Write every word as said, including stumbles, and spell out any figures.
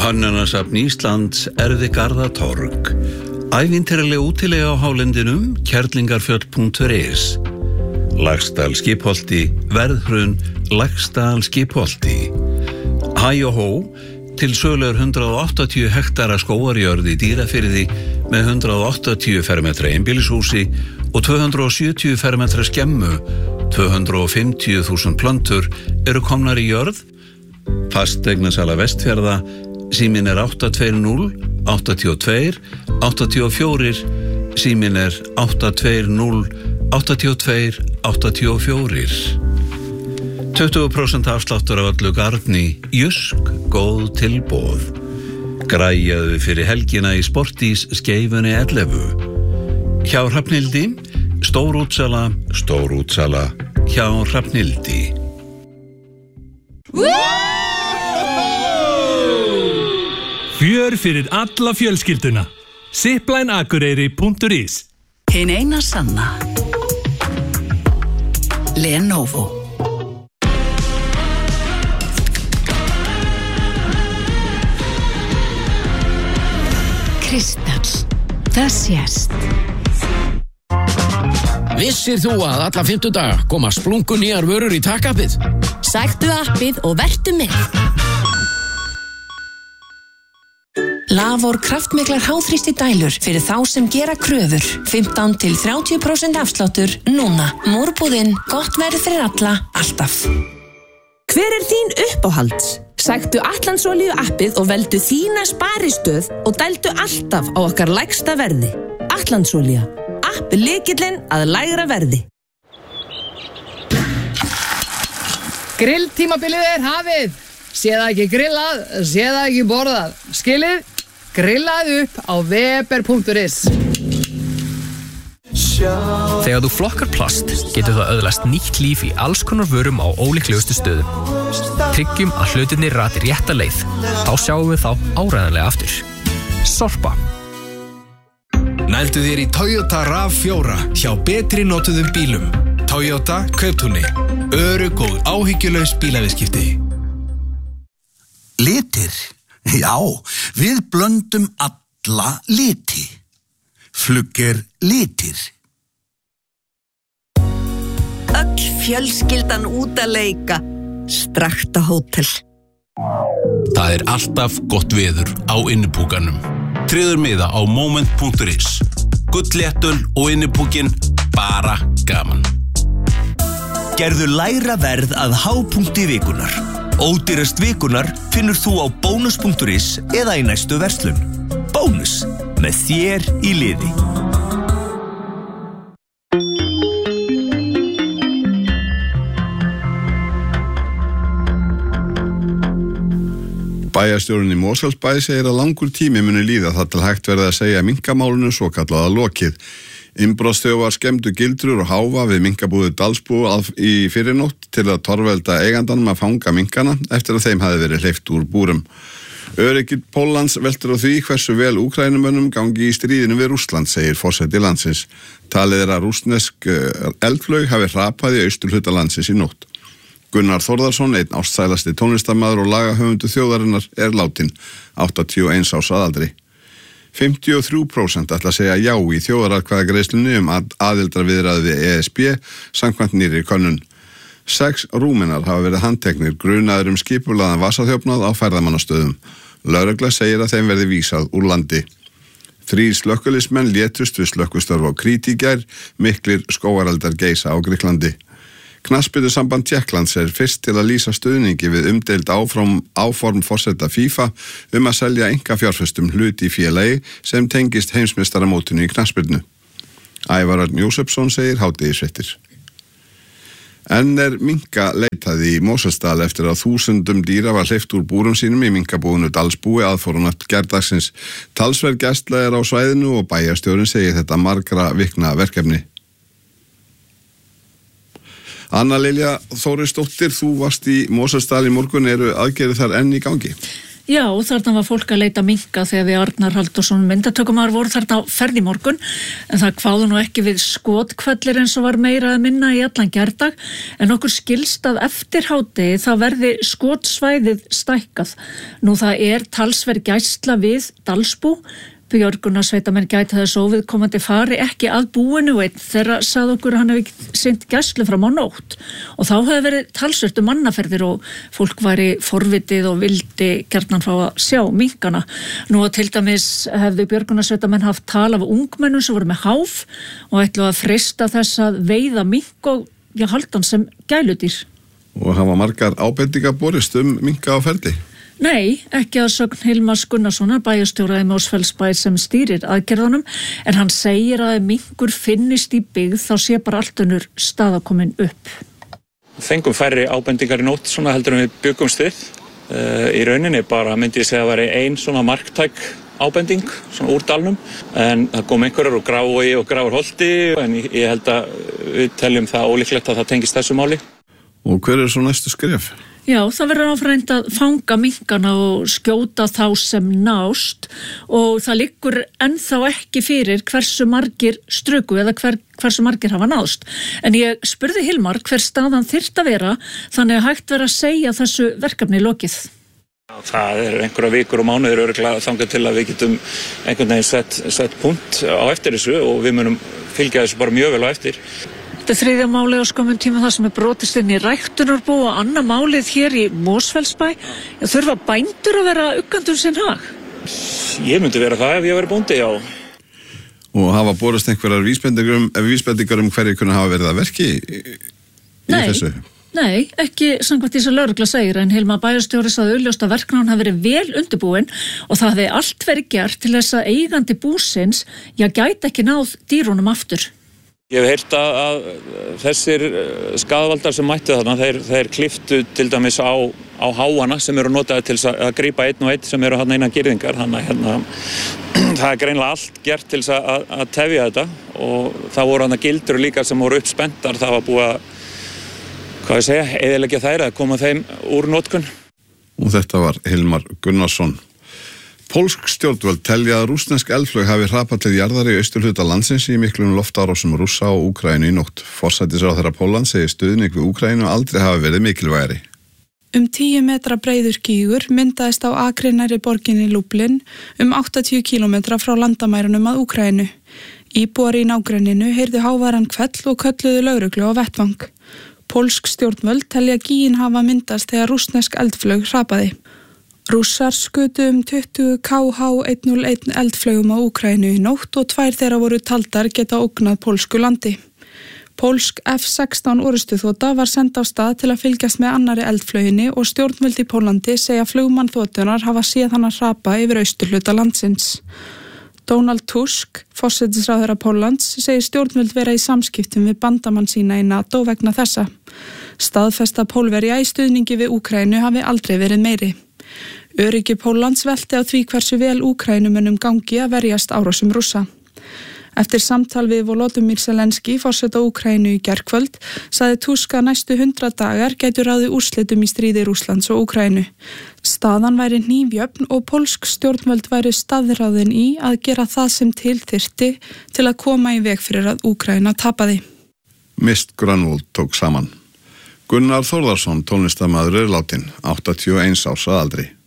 Hönnunasafn Íslands Erfi Garðatorg. Ævintýraleg útilega á hálendinum kerlingarfjöll punktur is. Laxdal Skipholti, Verðhrun, Laxdal Skipholti. Hæ og hó, til sölu er hundrað og áttatíu hektara skógarjörð í Dýrafirði með hundrað og áttatíu fermetra einbýlishúsi og tvö hundruð og sjötíu fermetra skemmu. tvö hundruð og fimmtíu þúsund plöntur eru komnar í jörð. Fasteignasala Vestfjarða, síminn er átta tvö núll, átta tvö, átta fjögur, síminn er átta tvö núll, átta tvö, átta fjögur. tuttugu prósent afsláttur af öllu garni, Jysk, góð tilboð. Græjaðu fyrir helgina í Sportís Skeifunni ellefu. Hjá Hrafnhildi, stórútsala, stórútsala, hjá Hrafnhildi. Fjör fyrir alla fjölskylduna. Zipline Akureyri punktur is. Hin eina sanna. Lenovo. Kristall. Það sést. Vissir þú að alla fimmtudaga koma splungu nýjar vörur í takkapið? Sæktu appið og vertu með. Lavor kraftmiklar háþrýsti dælur fyrir þá sem gera kröfur. fimmtán til þrjátíu prósent afsláttur núna. Múrbúðinn, gott verð fyrir alla, alltaf. Hver er þín uppáhalds? Sæktu Atlandsolíu appið og veldu þína sparistöð og dældu alltaf á okkar lægsta verði. Atlandsolía. App lykillinn að lægra verði. Grilltímabilið er hafið. Sé það ekki grillað, sé það ekki borðað. Skilið, grillað upp á weber punktur is. Þegar þú flokkar plast, getur það öðlast nýtt líf í alls konar vörum á ólíklegustu stöðum. Tryggjum að hlutirnir rati rétta leið. Þá sjáum við þá áreiðanlega aftur. Sorpa. Nældu þér í Toyota RAV fjóra hjá betri notuðum bílum. Toyota Kauptúni. Örugg og áhyggjulaus bílaviðskipti. Litir? Já, við blöndum alla liti. Flugger litir. Öll fjölskyldan út að leika. Strakta hótel. Það er alltaf gott veður á innipúkanum. Tryður miða á moment punktur is. Gullléttul og innipúkin, bara gaman. Gerðu lægra verð að hápunkti vikunar. Ódýrast vikunar finnur þú á bónus punktur is eða í næstu verslun. Bónus, með þér í liði. Bæjarstjórinn í Mosfellsbæ segir að langur tími muni líða þar til hægt verði að segja minkamálinu svo kallaða lokið. Innbrotsþjófar skemmdu gildrur og háfa við minkabúðu Dalsbú í fyrirnótt til að torvelda eigandanum að fanga minkana eftir að þeim hafi verið hleypt úr búrum. Öryggi Póllands veltur á því hversu vel Úkrænumönnum gangi í stríðinu við Rússland, segir forseti landsins. Talið er að rússnesk eldflaug hafi hrapað í austurhluta landsins í nótt. Gunnar Þórðarsson, einn ástsælasti tónlistarmaður og lagahöfundu þjóðarinnar, er látin, áttatíu og eins árs að aldri. fimmtíu og þrjú prósent ætla að segja já í þjóðaratkvæðagreiðslunni um aðildarviðræði við E S B samkvæmt nýrri könnun. Sex Rúmenar hafa verið handteknir grunaðir um skipulagðan vasaþjófnað á ferðamannastöðum. Lögregla segir að þeim verði vísað úr landi. Þrír slökkviliðsmenn létust við slökkvistörf á Krít í gær, miklir skógareldar geisa á Grikklandi. Knattspyrnusamband Tékklands er fyrst til að lýsa stuðningi við umdeild áform, áform forseta FIFA um að selja einkafjárfestum hlut í félagi sem tengist heimsmeistaramótinu í knattspyrnu. Ævar Örn Jósefsson segir hádegisfréttir. Enn er minka leitaði í Mosfellsdal eftir að þúsundum dýra var hleypt úr búrum sínum í minkabúinu Dalsbúi aðforunatt gærdagsins. Talsverð gæsla er á svæðinu og bæjarstjórinn segir þetta margra vikna verkefni. Anna Lilja Þórisdóttir, þú varst í Mosfellsdal í morgun, eru aðgerðir þar enn í gangi? Já, þarna var fólk að leita minka þegar við Arnar Halldórsson myndatökumar voru þarna á ferð í morgun, en það kváðu nú ekki við skotkvellir eins og var meira að minna í allan gærdag, en okkur skilst að eftir hádegi það verði skotsvæðið stækkað. Nú það er talsverð gæsla við Dalsbú. Björgunarsveitamenn gæti þess óviðkomandi fari ekki að búinu, og einn þeirra sagði okkur að hann hefði sinnt gæslu fram á nótt, og þá hefði verið talsvert um mannaferðir og fólk væri forvitið og vildi gjarnan fá að sjá minkana. Nú að til dæmis hefðu björgunarsveitamenn haft tala af ungmennum sem voru með háf og ætlu að freista þess að veiða mink og já, halda hann sem gæludýr. Og hafa margar ábendingar borist um minka á ferli? Nei, ekki að sögn Hilmars Gunnarssonar, bæjarstjóra í Mosfellsbæ sem stýrir aðgerðunum, en hann segir að ef minkur finnist í byggð þá sé bara allt önnur staða komin upp. Fengum færri ábendingar í nótt svona heldur en við byggumst við. Uh, í rauninni bara myndi ég segja að væri ein svona marktæk ábending svona úr dalnum, en það kom einhverjar úr Grávógi og Grafarholti, en ég, ég held að við teljum það ólíklegt að það tengist þessu máli. Og hver er svo næstu skref? Já, það verður áfrænt að fanga minkana og skjóta þá sem nást, og það liggur ennþá ekki fyrir hversu margir struku eða hver, hversu margir hafa náðst. En ég spurði Hilmar hver staðan þyrfti að vera, þannig að hægt vera að segja þessu verkefni lokið. Það er einhverja vikur og mánuðir örugglega þangað til að við getum einhvern veginn sett, sett punkt á eftir þessu, og við munum fylgja þessu bara mjög vel á eftir. Þetta er þriðja málið á skömmum tíma það sem er brotist inn í ræktunarbú, og annað málið hér í Mosfellsbæ. Já, þurfa bændur að vera uggandur sinn hag? Ég myndi vera það ef ég væri bóndi, já. Og hafa borist einhverjar vísbendingar um, vísbendingar um hverju kunna hafa verið að verki í, í Nei. þessu? Nei, ekki samkvæmt því sem lögregla segir, en Hilmar bæjarstjóri sagði augljóst að verknáðan hafi verið vel undirbúin og það hafi allt verið gert til þess að eigandi búsins, já, gæti ekki náð dýrunum aftur. Ég hef heyrt að, að þessir skaðvaldar sem mættu þarna, þeir, þeir kliftu til dæmis á, á háana sem eru notaði til að, að grípa einn og einn sem eru hann innan girðingar. Þannig að hérna, það er greinilega allt gert til að, að tefja þetta, og það voru hann að gildur líka sem voru uppspenntar. Það var búið að, hvað ég segja, eyðileggja þær að koma þeim úr notkun. Og þetta var Hilmar Gunnarsson. Pólsk stjórnvöld telja að rússnesk eldflaug hafi hrapað til jarðar í austurhluta landsins í miklum loftárásum Rússa og Úkraínu í nótt. Forsætisráðherra Póllands segir stuðning við Úkraínu aldrei hafi verið mikilvægari. Um tíu metra breiður gígur myndaðist á akri nærri borginni Lublin, um áttatíu kílómetra frá landamærunum að Úkraínu. Íbúar í nágrenninu heyrðu háværan hvell og kölluðu lögreglu á vettvang. Pólsk stjórnvöld telja gígin hafa myndast þegar rússnesk eldflaug hrapaði. Rússar skutu um tuttugu K H eitt núll eitt eldflaugum á Úkraínu í nótt og tvær þeirra voru taldar geta ógnað pólsku landi. Pólsk F sextán orrustuþota var send á stað til að fylgjast með annari eldflauginni og stjórnvöld í Pólandi segja flugmann þotunar hafa séð hana hrapa yfir austurhluta landsins. Donald Tusk, forsætisráðherra Póllands, segir stjórnvöld vera í samskiptum við bandamann sína í NATO vegna þessa. Staðfesta Pólverja í stuðningi við Úkraínu hafi aldrei verið meiri. Öryggi Póllands velti á því hversu vel Úkrænumönnum gangi að verjast árásum Rússa. Eftir samtal við Volodymyr Zelenski, forseta Úkraínu í gærkvöld, sagði Tusk að næstu hundrað dagar gætu ráðið úrslitum í stríði Rússlands og Úkraínu. Staðan væri hnífjöfn og pólsk stjórnvöld væri staðráðin í að gera það sem til þyrfti til að koma í veg fyrir að Úkraína tapaði. Mist Grönvold tók saman. Gunnar Þórðarsson, tónlistarmaður, er látin, áttatíu og eins árs að aldri.